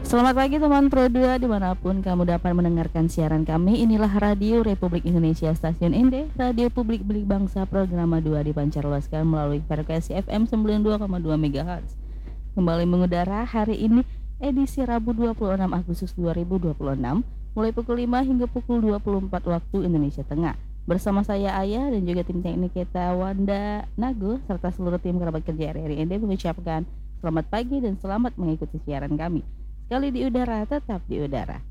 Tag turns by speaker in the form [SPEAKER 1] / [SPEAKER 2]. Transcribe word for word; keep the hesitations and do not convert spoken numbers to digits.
[SPEAKER 1] Selamat pagi teman Pro dua dimanapun kamu dapat mendengarkan siaran kami. Inilah Radio Republik Indonesia Stasiun Ende, Radio Publik Milik Bangsa, program dua dipancarluaskan melalui frekuensi F M sembilan puluh dua koma dua megahertz. Kembali mengudara hari ini edisi Rabu dua puluh enam Agustus dua ribu dua puluh enam mulai pukul lima hingga pukul dua puluh empat waktu Indonesia Tengah. Bersama saya Ayah dan juga tim teknik kita Wanda Nago serta seluruh tim kerabat kerja R R I Ende mengucapkan selamat pagi dan selamat mengikuti siaran kami. Sekali di udara, tetap di udara.